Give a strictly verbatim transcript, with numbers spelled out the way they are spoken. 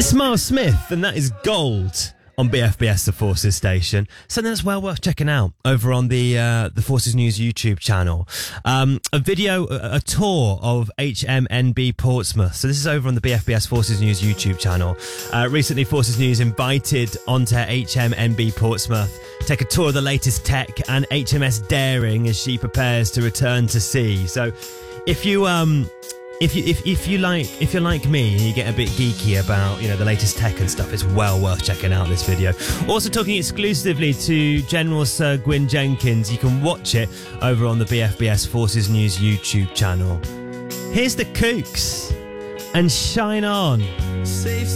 Miles Smith, and that is Gold on B F B S, the Forces station. Something that's well worth checking out over on the uh, the Forces News YouTube channel. Um, a video, a, a tour of H M N B Portsmouth. So this is over on the B F B S Forces News YouTube channel. Uh, recently, Forces News invited onto H M N B Portsmouth take a tour of the latest tech and H M S Daring as she prepares to return to sea. So if you um. If you if, if you like if you're like me and you get a bit geeky about, you know, the latest tech and stuff, it's well worth checking out this video. Also talking exclusively to General Sir Gwyn Jenkins. You can watch it over on the B F B S Forces News YouTube channel. Here's the Kooks and Shine On. Safe